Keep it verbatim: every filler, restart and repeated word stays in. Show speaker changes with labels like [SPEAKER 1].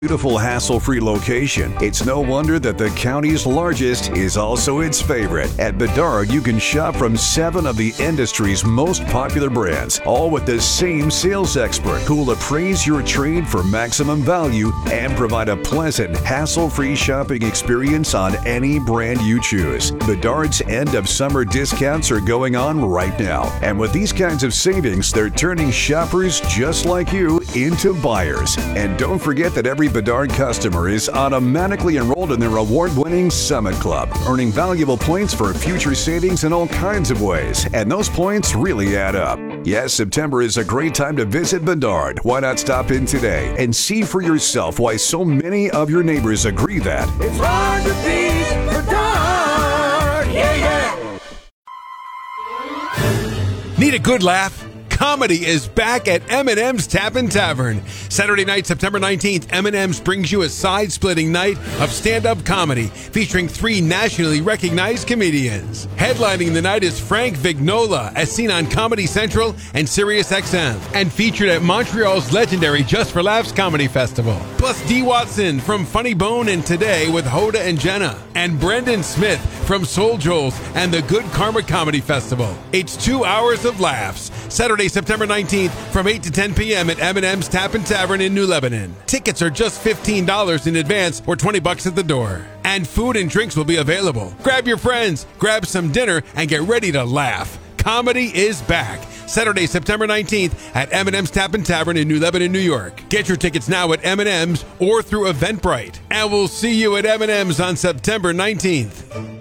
[SPEAKER 1] Beautiful, hassle-free location. It's no wonder that the county's largest is also its favorite. At Bedard, you can shop from seven of the industry's most popular brands, all with the same sales expert who will appraise your trade for maximum value and provide a pleasant, hassle-free shopping experience on any brand you choose. Bedard's end of summer discounts are going on right now, and with these kinds of savings, they're turning shoppers just like you into buyers. And don't forget that every Bedard customer is automatically enrolled in their award-winning Summit Club, earning valuable points for future savings in all kinds of ways. And those points really add up. Yes, September is a great time to visit Bedard. Why not stop in today and see for yourself why so many of your neighbors agree that
[SPEAKER 2] it's hard to beat Bedard. Yeah, yeah.
[SPEAKER 3] Need a good laugh? Comedy is back at M and M's Tappin' Tavern. Saturday night, September nineteenth, M and M's brings you a side-splitting night of stand-up comedy featuring three nationally recognized comedians. Headlining the night is Frank Vignola, as seen on Comedy Central and Sirius X M, and featured at Montreal's legendary Just for Laughs Comedy Festival. Plus Dee Watson from Funny Bone and Today with Hoda and Jenna, and Brendan Smith from Soul Joel's and the Good Karma Comedy Festival. It's two hours of laughs. Saturday, September nineteenth from eight to ten p.m. at M and M's Tappin' Tavern in New Lebanon. Tickets are just fifteen dollars in advance or twenty bucks at the door. And food and drinks will be available. Grab your friends, grab some dinner, and get ready to laugh. Comedy is back. Saturday, September nineteenth at M and M's Tappin' Tavern in New Lebanon, New York. Get your tickets now at M and M's or through Eventbrite. And we'll see you at M and M's on September nineteenth.